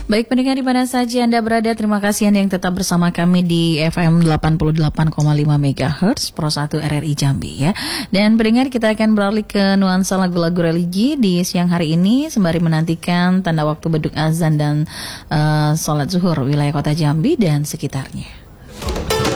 Baik pendengar di mana saja Anda berada, terima kasih Anda yang tetap bersama kami di FM 88,5 MHz Pro 1 RRI Jambi ya. Dan pendengar, kita akan beralih ke nuansa lagu-lagu religi di siang hari ini sembari menantikan tanda waktu beduk azan dan sholat zuhur wilayah kota Jambi dan sekitarnya.